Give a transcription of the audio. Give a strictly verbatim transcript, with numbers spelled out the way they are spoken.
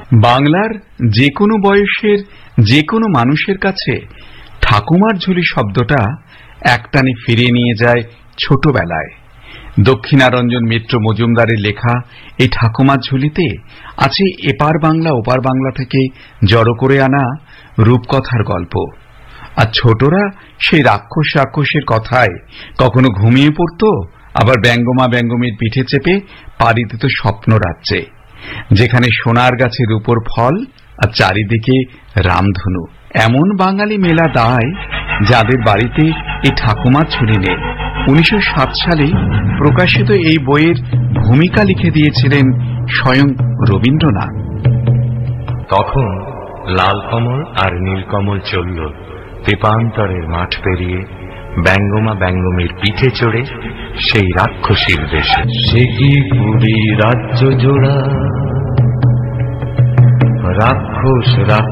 বাংলার যে কোনো বয়সের যে কোনো মানুষের কাছে ঠাকুমার ঝুলি শব্দটা একটানে ফিরিয়ে নিয়ে যায় ছোটবেলায়। দক্ষিণারঞ্জন মিত্র মজুমদারের লেখা এই ঠাকুমার ঝুলিতে আছে এপার বাংলা ওপার বাংলা থেকে জড়ো করে আনা রূপকথার গল্প। আর ছোটরা সেই রাক্ষস রাক্ষসের কথায় কখনো ঘুমিয়ে পড়ত, আবার ব্যঙ্গমা ব্যঙ্গমীর পিঠে চেপে পাড়ি দিত স্বপ্ন রাজ্যে, যেখানে সোনার গাছের উপর ফল আর চারিদিকে রামধনু। এমন বাঙালি মেলা দায় যাদের বাড়িতে এই ঠাকুমার ঝুলি নেই। উনিশশো সাত সালে প্রকাশিত এই বইয়ের ভূমিকা লিখে দিয়েছিলেন স্বয়ং রবীন্দ্রনাথ। তখন লাল কমল আর নীলকমল চলল তেপান্তরের মাঠ পেরিয়ে ব্যঙ্গমা ব্যঙ্গমীর পিঠে চড়ে সেই রাক্ষসীর দেশে। সে কি পুরী রাজ্য জোড়া রাক্ষস রাক্ষস